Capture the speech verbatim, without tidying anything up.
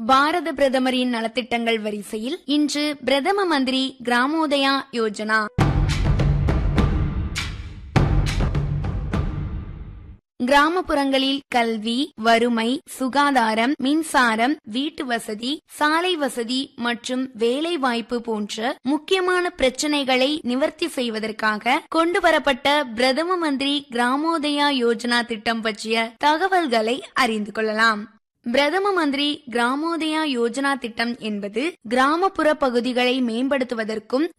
பாரத பிரதமரின் நலத்திட்டங்கள் வரிசையில் இன்று பிரதம மந்திரி கிராமோதயா யோஜனா. கிராமப்புறங்களில் கல்வி, வறுமை, சுகாதாரம், மின்சாரம், வீட்டு வசதி, சாலை வசதி மற்றும் வேலை வாய்ப்பு போன்ற முக்கியமான பிரச்சனைகளை நிவர்த்தி செய்வதற்காக கொண்டுவரப்பட்ட பிரதம மந்திரி கிராமோதயா யோஜனா திட்டம் பற்றிய தகவல்களை அறிந்து கொள்ளலாம். பிரதம மந்திரி கிராமோதயா யோஜனா திட்டம் என்பது கிராமப்புற பகுதிகளை மேம்படுத்துவதற்கும்